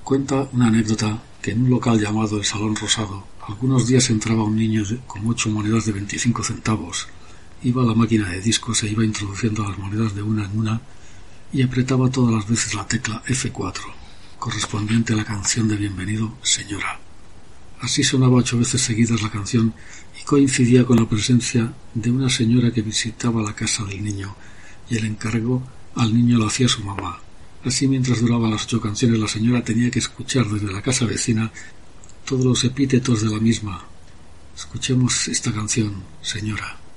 Cuenta una anécdota que en un local llamado el Salón Rosado, algunos días entraba un niño con 8 monedas de 25 centavos. Iba a la máquina de discos e iba introduciendo las monedas de una en una y apretaba todas las veces la tecla F4, correspondiente a la canción de bienvenido Señora. Así sonaba 8 veces seguidas la canción y coincidía con la presencia de una señora que visitaba la casa del niño, y el encargo al niño lo hacía su mamá. Así, mientras duraban las 8 canciones, la señora tenía que escuchar desde la casa vecina todos los epítetos de la misma. Escuchemos esta canción, Señora.